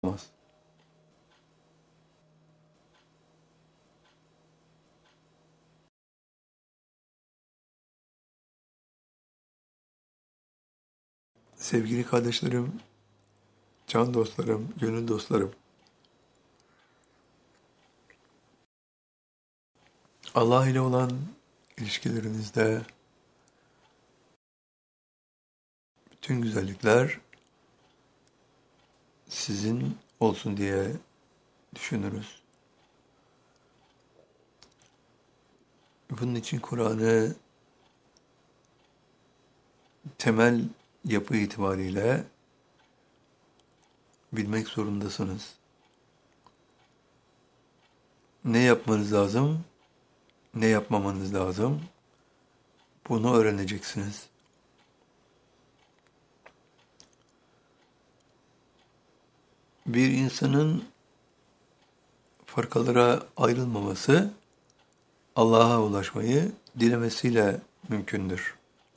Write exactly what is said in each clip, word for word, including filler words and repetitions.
olmaz. Sevgili kardeşlerim, can dostlarım, gönül dostlarım. Allah ile olan ilişkilerinizde bütün güzellikler sizin olsun diye düşünürüz. Bunun için Kur'an'ı temel yapı itibariyle bilmek zorundasınız. Ne yapmanız lazım, ne yapmamanız lazım, bunu öğreneceksiniz. Bir insanın farkalara ayrılmaması, Allah'a ulaşmayı dilemesiyle mümkündür.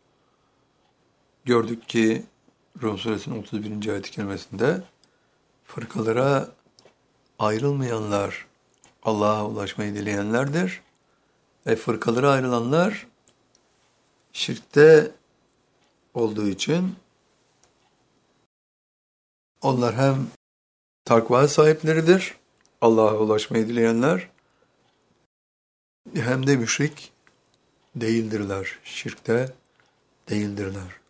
Gördük ki Rum Suresinin otuz birinci ayet-i kerimesinde fırkalara ayrılmayanlar Allah'a ulaşmayı dileyenlerdir ve fırkalara ayrılanlar şirkte olduğu için onlar hem takva sahipleridir, Allah'a ulaşmayı dileyenler, hem de müşrik değildirler, şirkte değildirler.